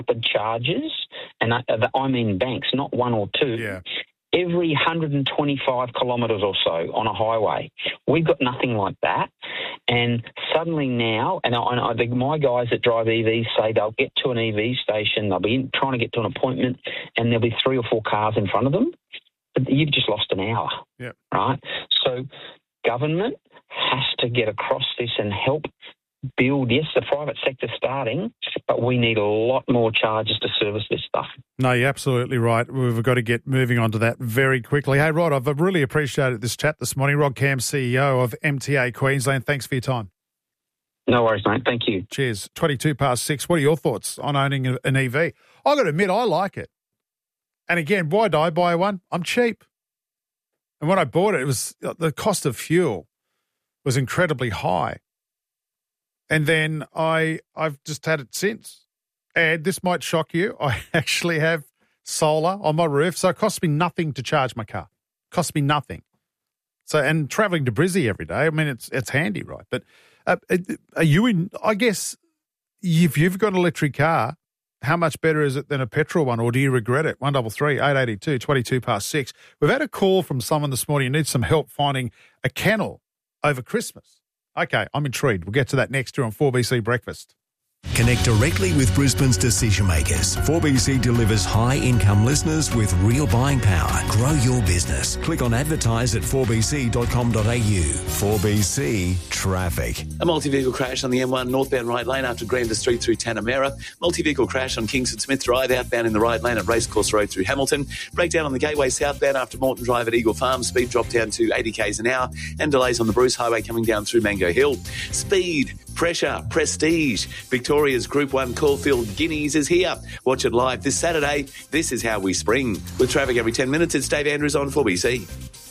rapid charges, and I mean banks, not one or two. Yeah. Every 125 kilometres or so on a highway. We've got nothing like that. And suddenly now, and I think my guys that drive EVs say they'll get to an EV station, they'll be trying to get to an appointment, and there'll be 3 or 4 cars in front of them. But you've just lost an hour, Yep. right? So government has to get across this and help build. Yes, the private sector's starting, but we need a lot more charges to service this stuff. No, you're absolutely right. We've got to get moving on to that very quickly. Hey, Rod, I've really appreciated this chat this morning. Rod Camm, CEO of MTA Queensland. Thanks for your time. No worries, mate. Thank you. Cheers. 6:22. What are your thoughts on owning an EV? I've got to admit, I like it. And again, why did I buy one? I'm cheap. And when I bought it, it was the cost of fuel was incredibly high. And then I've just had it since. And this might shock you. I actually have solar on my roof, so it costs me nothing to charge my car. It costs me nothing. So, and travelling to Brizzy every day, I mean, it's handy, right? But are you in, I guess, if you've got an electric car, how much better is it than a petrol one, or do you regret it? 133-882, 6:22. We've had a call from someone this morning who needs some help finding a kennel over Christmas. Okay, I'm intrigued. We'll get to that next year on 4BC Breakfast. Connect directly with Brisbane's decision makers. 4BC delivers high-income listeners with real buying power. Grow your business. Click on advertise at 4bc.com.au. 4BC Traffic. A multi-vehicle crash on the M1 northbound right lane after Grandis Street through Tanamera. Multi-vehicle crash on Kingston Smith Drive outbound in the right lane at Racecourse Road through Hamilton. Breakdown on the Gateway southbound after Moreton Drive at Eagle Farm. Speed drop down to 80 k's an hour. And delays on the Bruce Highway coming down through Mango Hill. Speed, pressure, prestige. Victoria's Group 1 Caulfield Guineas is here. Watch it live this Saturday. This is how we spring. With traffic every 10 minutes, it's Dave Andrews on 4BC.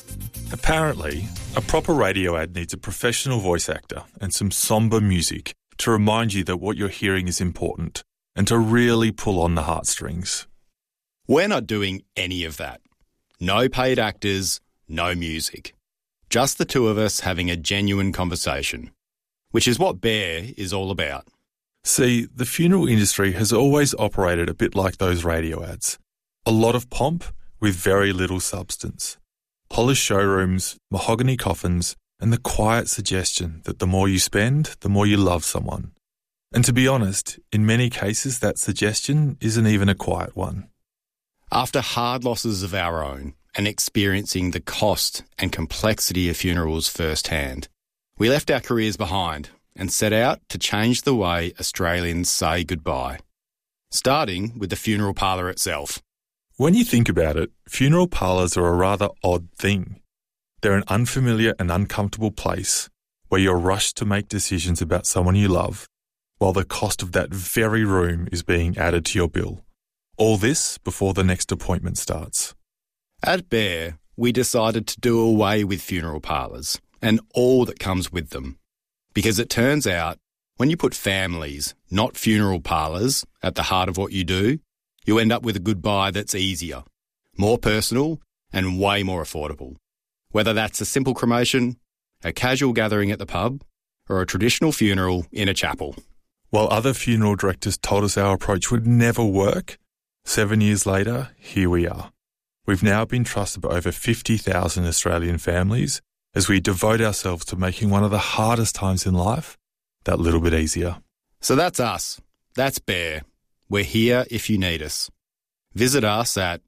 Apparently, a proper radio ad needs a professional voice actor and some sombre music to remind you that what you're hearing is important and to really pull on the heartstrings. We're not doing any of that. No paid actors, no music. Just the two of us having a genuine conversation, which is what Bear is all about. See, the funeral industry has always operated a bit like those radio ads. A lot of pomp with very little substance. Polished showrooms, mahogany coffins, and the quiet suggestion that the more you spend, the more you love someone. And to be honest, in many cases that suggestion isn't even a quiet one. After hard losses of our own and experiencing the cost and complexity of funerals firsthand, we left our careers behind and set out to change the way Australians say goodbye, starting with the funeral parlour itself. When you think about it, funeral parlours are a rather odd thing. They're an unfamiliar and uncomfortable place where you're rushed to make decisions about someone you love, while the cost of that very room is being added to your bill. All this before the next appointment starts. At Bear, we decided to do away with funeral parlours and all that comes with them. Because it turns out, when you put families, not funeral parlours, at the heart of what you do, you end up with a goodbye that's easier, more personal, and way more affordable. Whether that's a simple cremation, a casual gathering at the pub, or a traditional funeral in a chapel. While other funeral directors told us our approach would never work, 7 years later, here we are. We've now been trusted by over 50,000 Australian families as we devote ourselves to making one of the hardest times in life that little bit easier. So that's us. That's Bear. We're here if you need us. Visit us at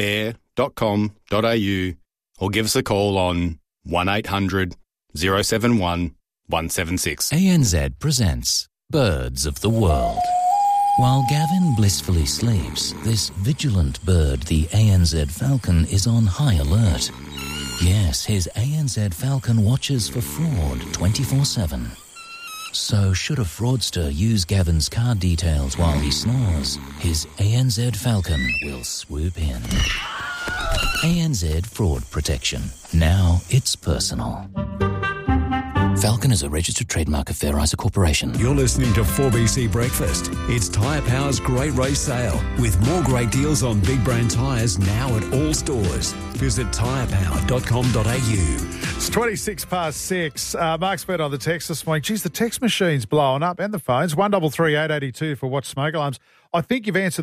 bear.com.au or give us a call on 1800 071 176. ANZ presents Birds of the World. While Gavin blissfully sleeps, this vigilant bird, the ANZ falcon, is on high alert. Yes, his ANZ falcon watches for fraud 24/7. So should a fraudster use Gavin's card details while he snores, his ANZ falcon will swoop in. ANZ Fraud Protection. Now it's personal. Falcon is a registered trademark of Fair Isa Corporation. You're listening to 4BC Breakfast. It's Tyre Power's Great Race Sale, with more great deals on big brand tyres now at all stores. Visit tyrepower.com.au. It's 6:26. Mark's been on the text this morning. Geez, the text machine's blowing up and the phones. 133-882 for Watch Smoke Alarms. I think you've answered